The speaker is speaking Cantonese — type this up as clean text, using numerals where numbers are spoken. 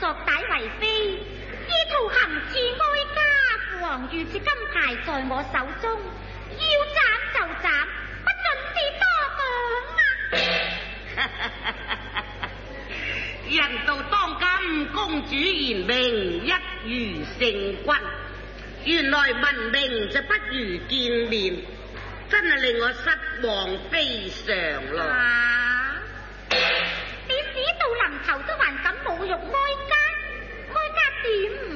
索帶為妃，意圖行刺哀家。父皇如此金牌在我手中，要斬就斬，不准是多講啊！ 人道當今公主賢明，一如聖君，原來聞名就不如見面，真係令我失望非常咯。 你事到臨頭都還敢侮辱魔